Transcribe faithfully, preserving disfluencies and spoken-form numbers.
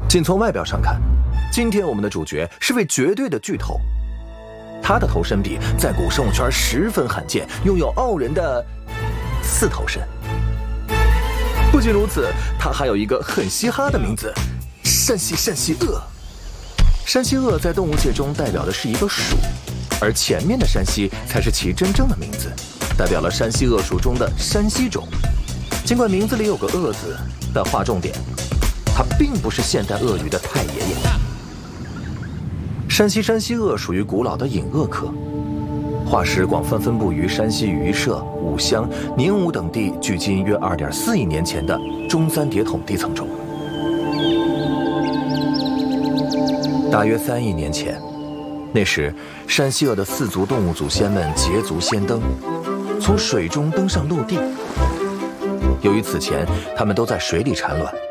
仅从外表上看，今天我们的主角是位绝对的巨头。他的头身比在古生物圈十分罕见，拥有傲人的四头身。不仅如此，他还有一个很嘻哈的名字——山西山西鳄。山西鳄在动物界中代表的是一个属，而前面的山西才是其真正的名字，代表了山西鳄属中的山西种。尽管名字里有个鳄字，但划重点，它并不是现代鳄鱼的太爷爷。山西山西鳄属于古老的隐鳄科，化石广泛分布于山西榆社、武乡、宁武等地，距今约 二点四亿年前的中三叠桶地层中。大约三亿年前，那时山西鳄的四足动物祖先们捷足先登，从水中登上陆地。由于此前它们都在水里产卵，